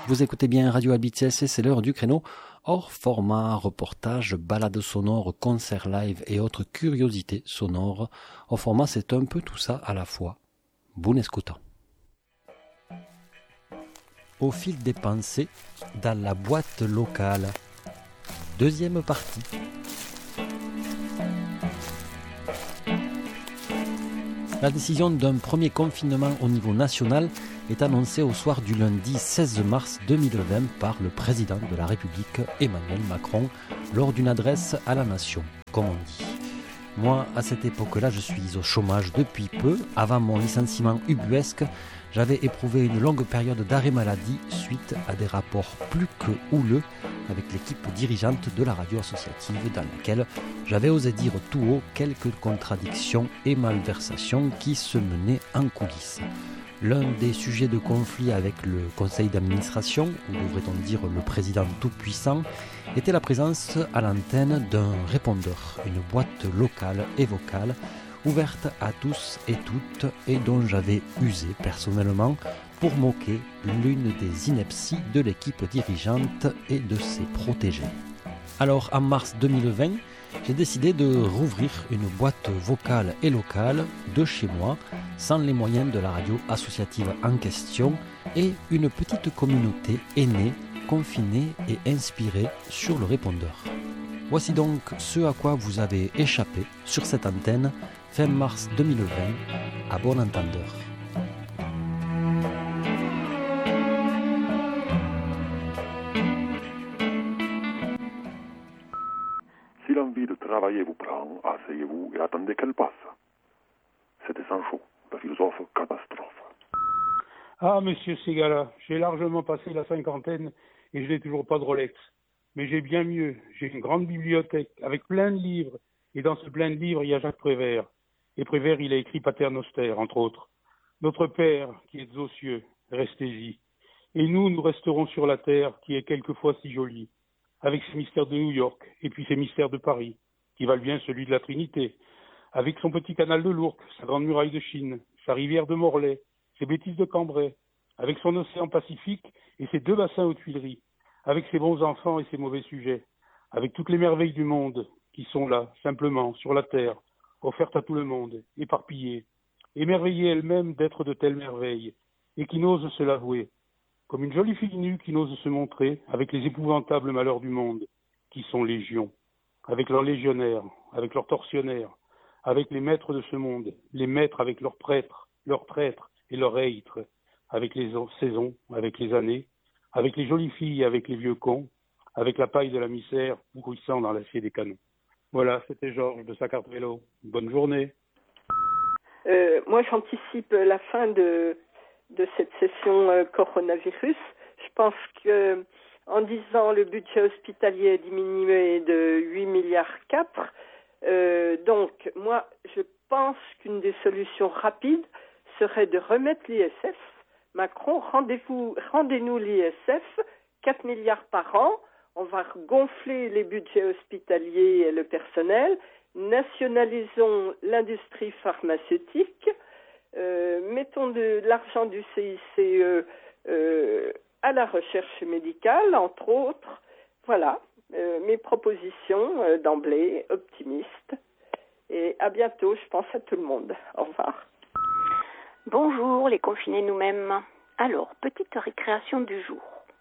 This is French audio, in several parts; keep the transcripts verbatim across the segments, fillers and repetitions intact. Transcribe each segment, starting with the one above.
Vous écoutez bien Radio Albi T S C, c'est l'heure du créneau hors format, reportage, balade sonore, concert live et autres curiosités sonores. Hors format, c'est un peu tout ça à la fois. Bon escutant. Au fil des pensées, dans la boîte locale. Deuxième partie. La décision d'un premier confinement au niveau national est annoncée au soir du lundi seize mars deux mille vingt par le président de la République Emmanuel Macron lors d'une adresse à la nation, comme on dit. Moi, à cette époque-là, je suis au chômage depuis peu. Avant mon licenciement ubuesque, j'avais éprouvé une longue période d'arrêt maladie suite à des rapports plus que houleux avec l'équipe dirigeante de la radio associative dans laquelle j'avais osé dire tout haut quelques contradictions et malversations qui se menaient en coulisses. L'un des sujets de conflit avec le conseil d'administration, ou devrait-on dire le président tout-puissant, était la présence à l'antenne d'un répondeur, une boîte locale et vocale, ouverte à tous et toutes et dont j'avais usé personnellement pour moquer l'une des inepties de l'équipe dirigeante et de ses protégés. Alors en mars deux mille vingt, j'ai décidé de rouvrir une boîte vocale et locale de chez moi, sans les moyens de la radio associative en question, et une petite communauté est née, confinée et inspirée sur le répondeur. Voici donc ce à quoi vous avez échappé sur cette antenne fin mars deux mille vingt, à bon entendeur. Si l'envie de travailler vous prend, asseyez-vous et attendez qu'elle passe. C'était Sancho, le philosophe catastrophe. Ah, monsieur Ségala, j'ai largement passé la cinquantaine et je n'ai toujours pas de Rolex. Mais j'ai bien mieux, j'ai une grande bibliothèque avec plein de livres. Et dans ce plein de livres, il y a Jacques Prévert. Et Prévert, il a écrit Pater Noster, entre autres. Notre Père, qui est aux cieux, restez-y. Et nous, nous resterons sur la terre, qui est quelquefois si jolie, avec ses mystères de New York, et puis ses mystères de Paris, qui valent bien celui de la Trinité, avec son petit canal de l'Ourcq, sa grande muraille de Chine, sa rivière de Morlaix, ses bêtises de Cambrai, avec son océan Pacifique et ses deux bassins aux Tuileries, avec ses bons enfants et ses mauvais sujets, avec toutes les merveilles du monde qui sont là, simplement, sur la terre, offertes à tout le monde, éparpillées, émerveillées elles-mêmes d'être de telles merveilles, et qui n'osent se l'avouer, comme une jolie fille nue qui n'ose se montrer avec les épouvantables malheurs du monde, qui sont légions, avec leurs légionnaires, avec leurs tortionnaires, avec les maîtres de ce monde, les maîtres avec leurs prêtres, leurs traîtres et leurs hêtres, avec les saisons, avec les années, avec les jolies filles, avec les vieux cons, avec la paille de la misère pourrissant dans l'acier des canons. Voilà, c'était Georges de Sacartvelo. Bonne journée. Euh, moi, j'anticipe la fin de, de cette session euh, coronavirus. Je pense que en disant le budget hospitalier est diminué de huit virgule quatre milliards, euh, donc moi, je pense qu'une des solutions rapides serait de remettre l'I S F. Macron, rendez-vous, rendez-nous l'I S F, quatre milliards par an. On va gonfler les budgets hospitaliers et le personnel, nationalisons l'industrie pharmaceutique, euh, mettons de l'argent du C I C E euh, à la recherche médicale, entre autres. Voilà, euh, mes propositions euh, d'emblée, optimistes. Et à bientôt, je pense à tout le monde. Au revoir. Bonjour, les confinés nous-mêmes. Alors, petite récréation du jour.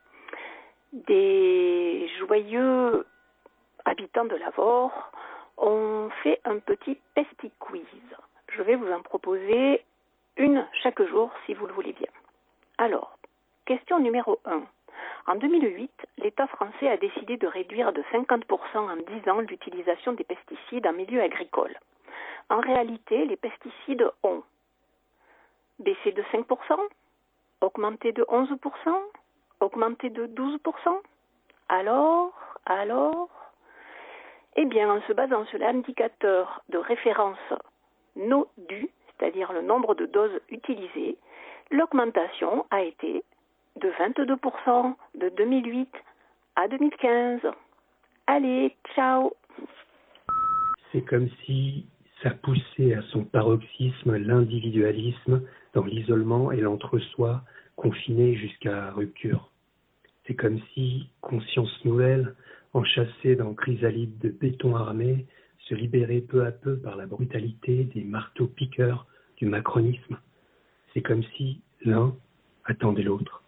Des joyeux habitants de Lavore ont fait un petit pesti-quiz. Je vais vous en proposer une chaque jour si vous le voulez bien. Alors, question numéro un. En deux mille huit, l'État français a décidé de réduire de cinquante pour cent en dix ans l'utilisation des pesticides en milieu agricole. En réalité, les pesticides ont baissé de cinq pour cent, augmenté de onze pour cent, augmenté de douze pour cent. Alors, alors, eh bien, en se basant sur l'indicateur de référence NODU, c'est-à-dire le nombre de doses utilisées, l'augmentation a été de vingt-deux pour cent de deux mille huit à deux mille quinze. Allez, ciao. C'est comme si ça poussait à son paroxysme l'individualisme dans l'isolement et l'entre-soi confiné jusqu'à rupture. C'est comme si Conscience Nouvelle, enchâssée dans chrysalide de béton armé, se libérait peu à peu par la brutalité des marteaux-piqueurs du macronisme. C'est comme si l'un attendait l'autre.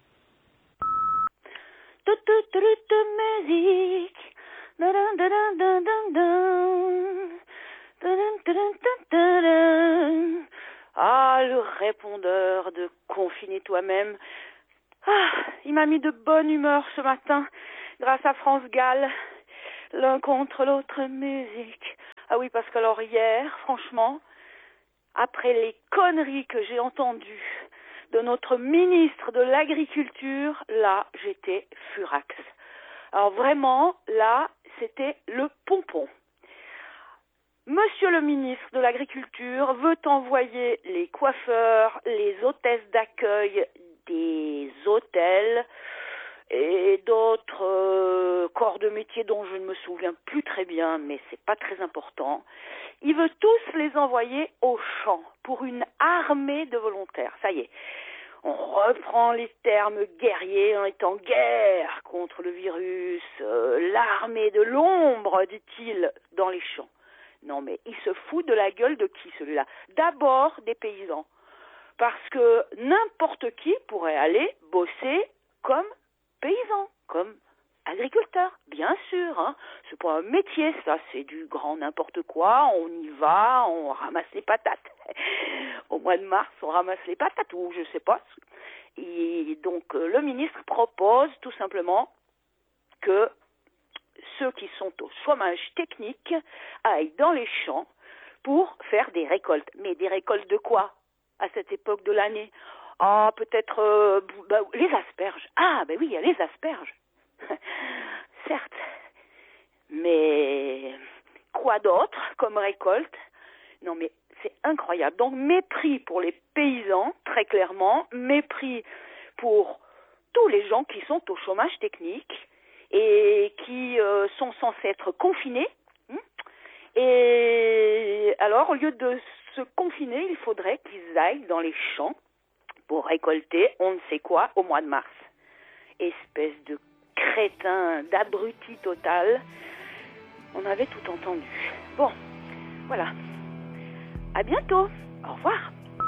Ah, le répondeur de Confiner toi-même. Ah, il m'a mis de bonne humeur ce matin, grâce à France Gall. L'un contre l'autre musique. Ah oui, parce que alors hier, franchement, après les conneries que j'ai entendues de notre ministre de l'Agriculture, là, j'étais furax. Alors vraiment, là, c'était le pompon. Monsieur le ministre de l'Agriculture veut envoyer les coiffeurs, les hôtesses d'accueil des hôtels et d'autres euh, corps de métier dont je ne me souviens plus très bien, mais c'est pas très important. Il veut tous les envoyer au champ pour une armée de volontaires. Ça y est, on reprend les termes guerriers, on est en guerre contre le virus, euh, l'armée de l'ombre, dit-il, dans les champs. Non mais il se fout de la gueule de qui celui-là? D'abord des paysans. Parce que n'importe qui pourrait aller bosser comme paysan, comme agriculteur, bien sûr. Hein. C'est pas un métier, ça, c'est du grand n'importe quoi. On y va, on ramasse les patates. Au mois de mars, on ramasse les patates, ou je sais pas. Et donc, le ministre propose tout simplement que ceux qui sont au chômage technique aillent dans les champs pour faire des récoltes. Mais des récoltes de quoi à cette époque de l'année? Ah, peut-être euh, bah, les asperges. Ah, ben oui, il y a les asperges. Certes. Mais quoi d'autre comme récolte? Non, mais c'est incroyable. Donc, mépris pour les paysans, très clairement. Mépris pour tous les gens qui sont au chômage technique et qui euh, sont censés être confinés. Et alors, au lieu de se confiner, il faudrait qu'ils aillent dans les champs pour récolter on ne sait quoi au mois de mars. Espèce de crétin, d'abruti total. On avait tout entendu. Bon, voilà. À bientôt. Au revoir.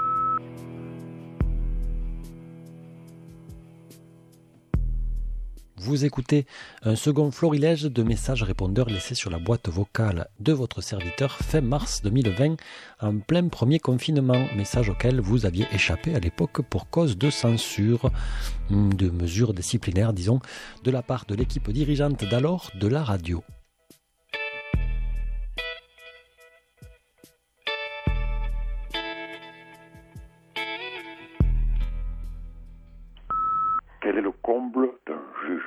Vous écoutez un second florilège de messages répondeurs laissés sur la boîte vocale de votre serviteur fin mars deux mille vingt, en plein premier confinement, message auquel vous aviez échappé à l'époque pour cause de censure, de mesures disciplinaires, disons, de la part de l'équipe dirigeante d'alors de la radio. Quel est le comble d'un juge?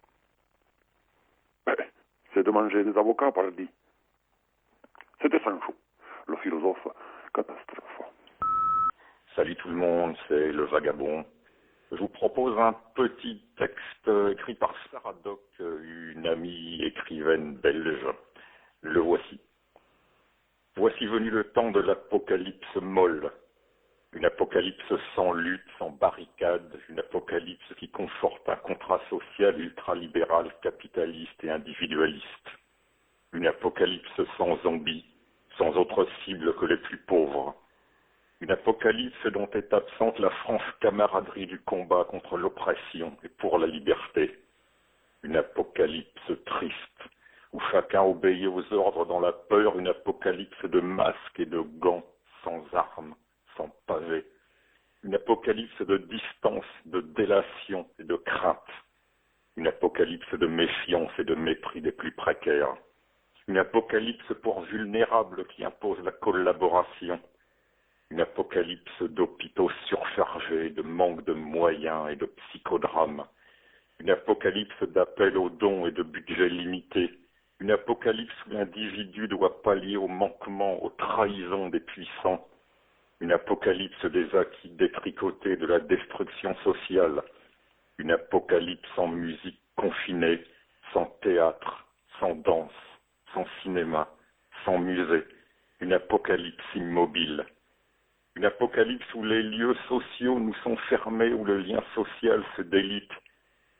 Ben, c'est de manger des avocats, pardi. C'était Sancho, le philosophe catastrophe. Salut tout le monde, c'est le Vagabond. Je vous propose un petit texte écrit par Sarah Doc, une amie écrivaine belge. Le voici. Voici venu le temps de l'apocalypse molle. Une apocalypse sans lutte, sans barricade, une apocalypse qui conforte un contrat social ultralibéral, capitaliste et individualiste. Une apocalypse sans zombies, sans autre cible que les plus pauvres. Une apocalypse dont est absente la franche camaraderie du combat contre l'oppression et pour la liberté. Une apocalypse triste, où chacun obéit aux ordres dans la peur, une apocalypse de masques et de gants, sans armes, sans pavés. Une apocalypse de distance, de délation et de crainte. Une apocalypse de méfiance et de mépris des plus précaires. Une apocalypse pour vulnérables qui impose la collaboration. Une apocalypse d'hôpitaux surchargés, de manque de moyens et de psychodrames. Une apocalypse d'appels aux dons et de budgets limités. Une apocalypse où l'individu doit pallier aux manquements, aux trahisons des puissants. Une apocalypse des acquis détricotés de la destruction sociale. Une apocalypse sans musique confinée, sans théâtre, sans danse, sans cinéma, sans musée. Une apocalypse immobile. Une apocalypse où les lieux sociaux nous sont fermés, où le lien social se délite.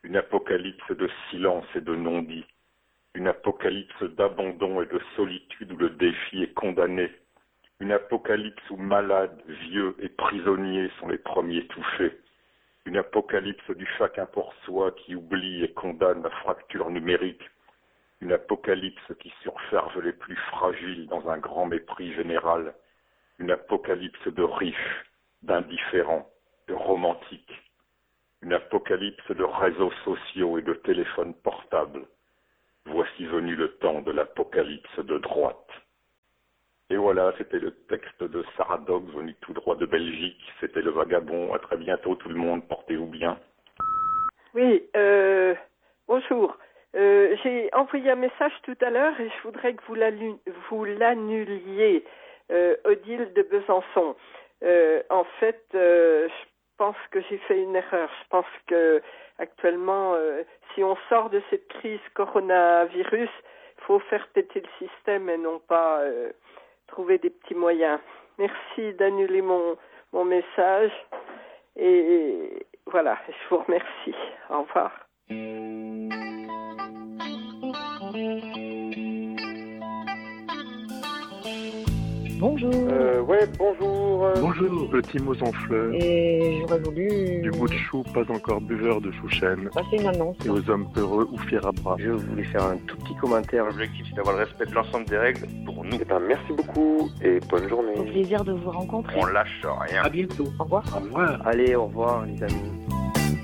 une apocalypse de silence et de non-dit, une apocalypse d'abandon et de solitude où le défi est condamné, une apocalypse où malades, vieux et prisonniers sont les premiers touchés, une apocalypse du chacun pour soi qui oublie et condamne la fracture numérique, une apocalypse qui surcharge les plus fragiles dans un grand mépris général, une apocalypse de riches, d'indifférents, de romantiques, une apocalypse de réseaux sociaux et de téléphones portables. Voici venu le temps de l'apocalypse de droite. Et voilà, c'était le texte de Sarah Dog, venu tout droit de Belgique. C'était Le Vagabond. À très bientôt tout le monde, portez-vous bien. Oui, euh, bonjour. Euh, j'ai envoyé un message tout à l'heure et je voudrais que vous l'annuliez, euh, Odile de Besançon. Euh, en fait, euh, je pense que j'ai fait une erreur. Je pense que actuellement, euh, si on sort de cette crise coronavirus, il faut faire péter le système et non pas euh, trouver des petits moyens. Merci d'annuler mon, mon message. Et voilà, je vous remercie. Au revoir. Bonjour. Euh, ouais, bonjour. Euh... Bonjour, petit mot en fleurs. Et j'aurais voulu... Du bout de chou, pas encore buveur de chouchen. Passer une annonce. Et aux hommes peureux ou fiers à bras. Je voulais faire un tout petit commentaire. L'objectif, c'est d'avoir le respect de l'ensemble des règles pour nous. Eh ben, merci beaucoup et bonne journée. Au plaisir de vous rencontrer. On lâche rien. À bientôt. Au revoir. Au revoir. Allez, au revoir les amis.